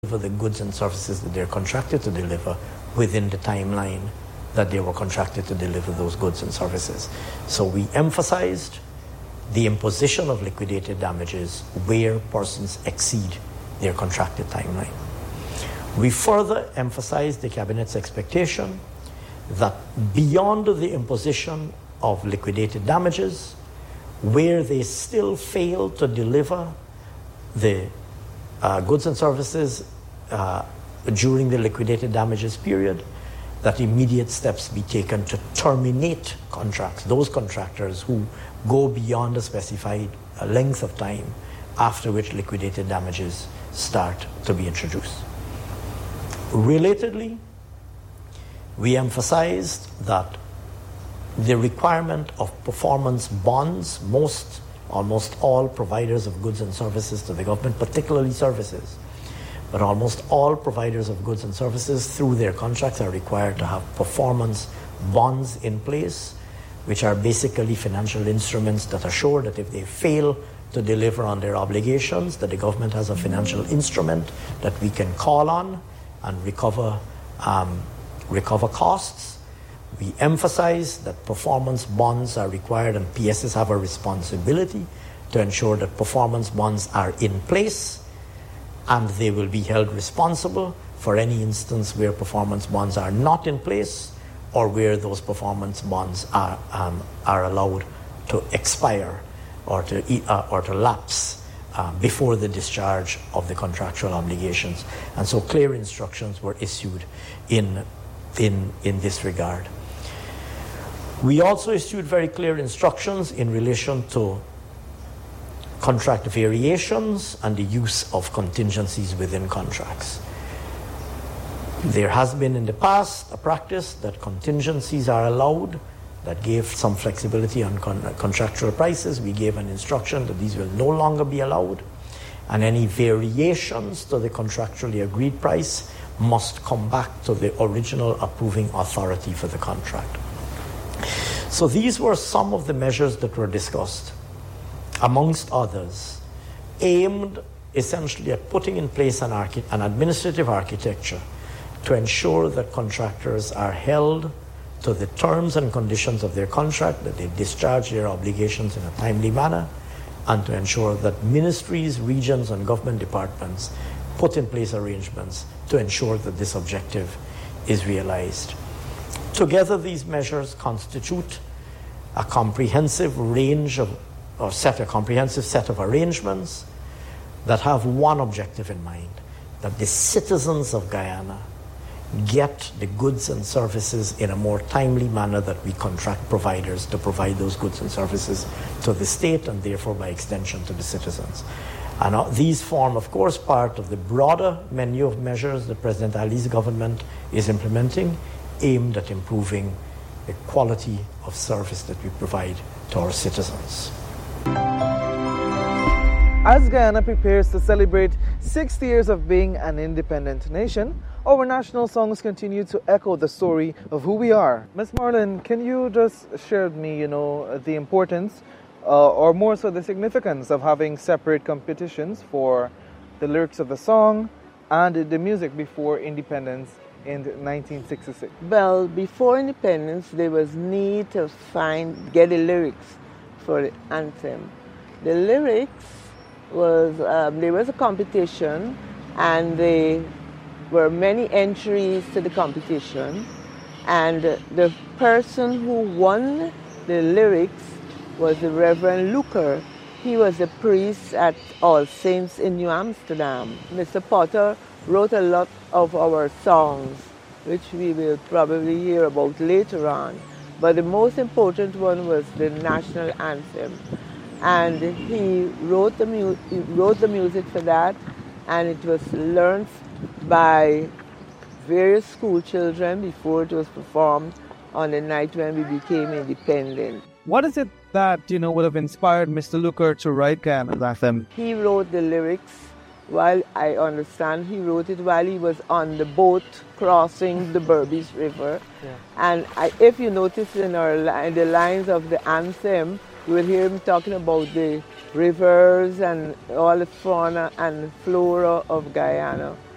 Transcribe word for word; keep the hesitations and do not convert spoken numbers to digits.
deliver the goods and services that they're contracted to deliver within the timeline that they were contracted to deliver those goods and services. So we emphasized the imposition of liquidated damages where persons exceed their contracted timeline. We further emphasized the Cabinet's expectation that beyond the imposition of liquidated damages, where they still fail to deliver the uh, goods and services uh, during the liquidated damages period, that immediate steps be taken to terminate contracts, those contractors who go beyond a specified uh, length of time after which liquidated damages start to be introduced. Relatedly, we emphasized that the requirement of performance bonds, most, almost all providers of goods and services to the government, particularly services, but almost all providers of goods and services through their contracts are required to have performance bonds in place, which are basically financial instruments that assure that if they fail to deliver on their obligations, that the government has a financial instrument that we can call on and recover, um, recover costs. We emphasize that performance bonds are required and P Ss have a responsibility to ensure that performance bonds are in place, and they will be held responsible for any instance where performance bonds are not in place or where those performance bonds are, um, are allowed to expire or to, uh, or to lapse uh, before the discharge of the contractual obligations. And so clear instructions were issued in, in, in this regard. We also issued very clear instructions in relation to contract variations and the use of contingencies within contracts. There has been in the past a practice that contingencies are allowed that gave some flexibility on con- contractual prices. We gave an instruction that these will no longer be allowed, and any variations to the contractually agreed price must come back to the original approving authority for the contract. So these were some of the measures that were discussed, amongst others, aimed essentially at putting in place an, archi- an administrative architecture to ensure that contractors are held to the terms and conditions of their contract, that they discharge their obligations in a timely manner, and to ensure that ministries, regions, and government departments put in place arrangements to ensure that this objective is realized. Together, these measures constitute a comprehensive range of or set a comprehensive set of arrangements that have one objective in mind, that the citizens of Guyana get the goods and services in a more timely manner, that we contract providers to provide those goods and services to the state and therefore by extension to the citizens. And uh, these form, of course, part of the broader menu of measures that President Ali's government is implementing, aimed at improving the quality of service that we provide to our citizens. As Guyana prepares to celebrate sixty years of being an independent nation, our national songs continue to echo the story of who we are. Miz Marlin, can you just share with me, you know, the importance uh, or more so the significance of having separate competitions for the lyrics of the song and the music before independence in nineteen sixty-six? Well, before independence, there was need to find, get the lyrics for the anthem. The lyrics was, um, there was a competition, and there were many entries to the competition, and the person who won the lyrics was the Reverend Luker. He was a priest at All Saints in New Amsterdam. Mister Potter wrote a lot of our songs, which we will probably hear about later on. But the most important one was the national anthem. And he wrote the, mu- he wrote the music for that, and it was learned by various school children before it was performed on the night when we became independent. What is it that, you know, would have inspired Mister Luker to write Guyana's anthem? He wrote the lyrics while, I understand, he wrote it while he was on the boat crossing the Berbice River. Yeah. And I, if you notice in, our, in the lines of the anthem, you will hear him talking about the rivers and all the fauna and flora of Guyana.